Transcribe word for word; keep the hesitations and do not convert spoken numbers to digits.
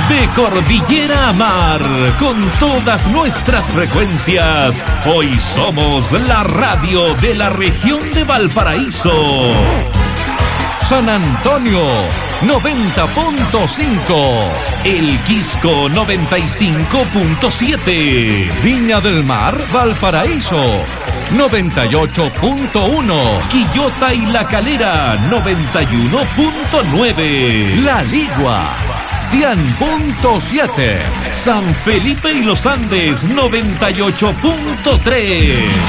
De cordillera a mar, con todas nuestras frecuencias, hoy somos la radio de la región de Valparaíso. San Antonio, noventa punto cinco. El Quisco, noventa y cinco punto siete. Viña del Mar, Valparaíso, noventa y ocho punto uno. Quillota y La Calera, noventa y uno punto nueve. La Ligua, cien punto siete. San Felipe y los Andes, noventa y ocho punto tres.